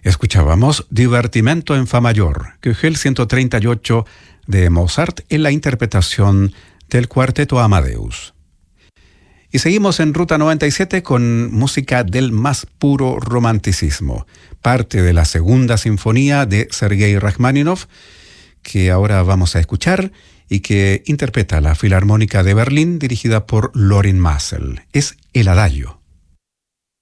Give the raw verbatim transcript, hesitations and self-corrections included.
Escuchábamos Divertimento en Fa mayor, que es el ciento treinta y ocho de Mozart en la interpretación del cuarteto Amadeus. Y seguimos en Ruta noventa y siete con música del más puro romanticismo, parte de la segunda sinfonía de Sergei Rachmaninoff, que ahora vamos a escuchar y que interpreta la Filarmónica de Berlín dirigida por Lorin Maazel. Es el Adagio.